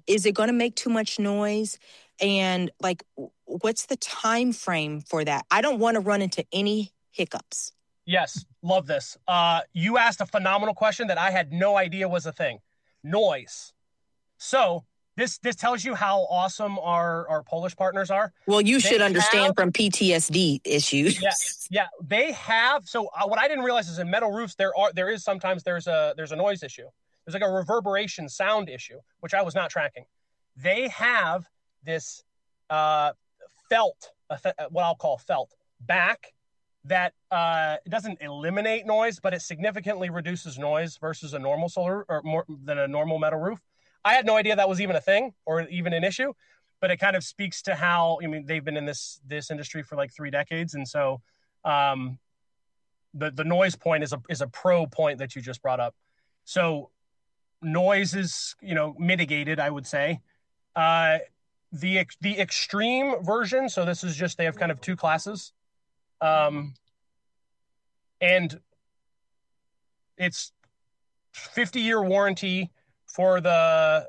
is it going to make too much noise? And like, what's the time frame for that? I don't want to run into any hiccups. Yes, love this. You asked a phenomenal question that I had no idea was a thing. Noise. So this tells you how awesome our Polish partners are. Well, you should understand from PTSD issues. Yeah. They have. So what I didn't realize is in metal roofs there is sometimes there's a noise issue. There's like a reverberation sound issue, which I was not tracking. They have this felt, what I'll call felt back that it doesn't eliminate noise, but it significantly reduces noise versus a normal solar or more than a normal metal roof. I had no idea that was even a thing or even an issue, but it kind of speaks to how, I mean, they've been in this industry for like 3 decades. And so the noise point is a pro point that you just brought up. So noise is, mitigated, I would say. The extreme version, so this is just, they have kind of 2 classes. And it's 50-year warranty for the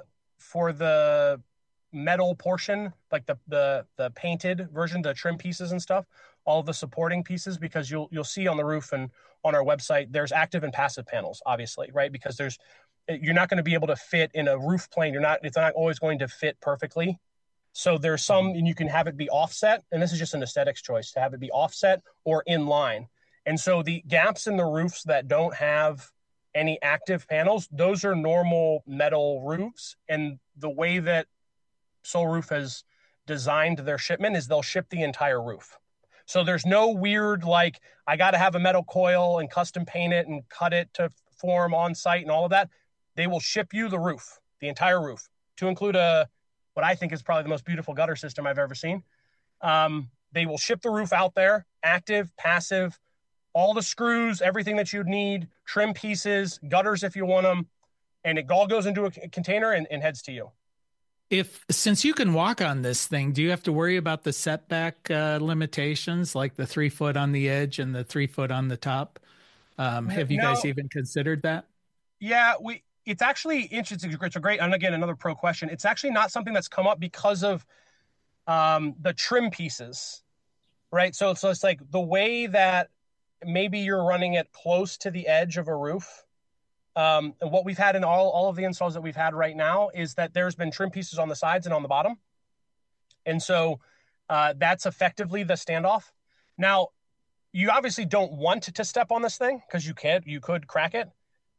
metal portion, like the painted version, the trim pieces and stuff, all the supporting pieces, because you'll see on the roof and on our website, there's active and passive panels, obviously, right? Because you're not going to be able to fit in a roof plane. It's not always going to fit perfectly. So there's some, and you can have it be offset, and this is just an aesthetics choice, to have it be offset or in line. And so the gaps in the roofs that don't have any active panels, those are normal metal roofs. And the way that Solar Roof has designed their shipment is they'll ship the entire roof. So there's no weird, like, I got to have a metal coil and custom paint it and cut it to form on site and all of that. They will ship you the roof, the entire roof, to include what I think is probably the most beautiful gutter system I've ever seen. They will ship the roof out there, active, passive, all the screws, everything that you'd need, trim pieces, gutters if you want them, and it all goes into a container and heads to you. Since you can walk on this thing, do you have to worry about the setback limitations, like the 3 foot on the edge and the 3 foot on the top? Have you guys even considered that? Yeah, it's actually interesting. It's a great, and again, another pro question. It's actually not something that's come up because of the trim pieces, right? So it's like the way that maybe you're running it close to the edge of a roof. And what we've had in all of the installs that we've had right now is that there's been trim pieces on the sides and on the bottom. And so that's effectively the standoff. Now, you obviously don't want to step on this thing because you could crack it.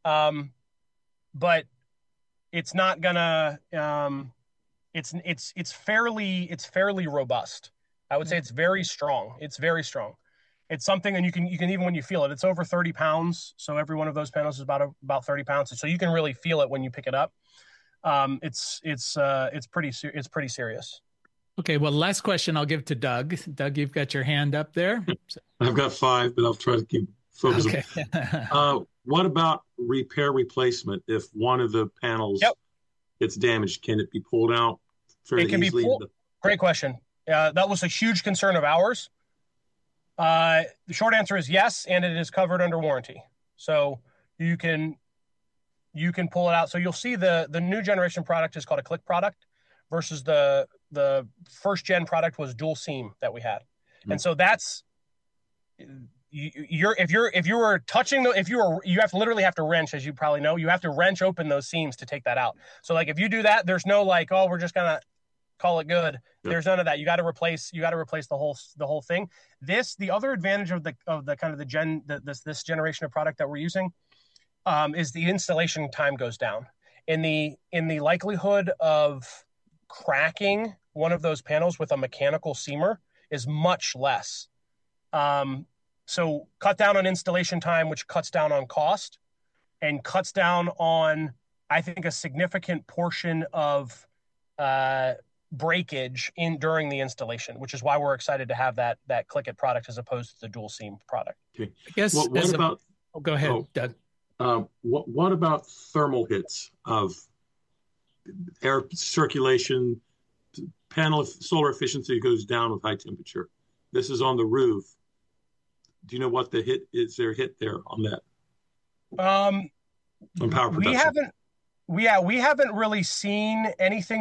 But it's not gonna, it's fairly robust. I would say it's very strong. It's very strong. It's something, and you can even when you feel it, it's over 30 pounds. So every one of those panels is about 30 pounds. So you can really feel it when you pick it up. It's pretty serious. Okay. Well, last question I'll give to Doug. Doug, you've got your hand up there. I've got 5, but I'll try to keep focusing. Okay. What about repair replacement? If one of the panels gets damaged, can it be pulled out fairly easily? Great question. That was a huge concern of ours. The short answer is yes, and it is covered under warranty. So you can pull it out. So you'll see the new generation product is called a click product versus the first gen product was dual seam that we had. Mm-hmm. And so that's you literally have to wrench, as you probably know, you have to wrench open those seams to take that out. So like if you do that, there's no like, oh, we're just gonna call it good. Yep. There's none of that. You got to replace the whole thing. The other advantage of the kind of this generation of product that we're using is the installation time goes down. In the likelihood of cracking one of those panels with a mechanical seamer is much less. So cut down on installation time, which cuts down on cost and cuts down on, I think, a significant portion of breakage during the installation, which is why we're excited to have that Click It product as opposed to the dual seam product. Okay. I guess go ahead, Doug. What about thermal hits of air circulation? Panel solar efficiency goes down with high temperature. This is on the roof. Do you know what the hit is? There hit there on that? On power production. We haven't really seen anything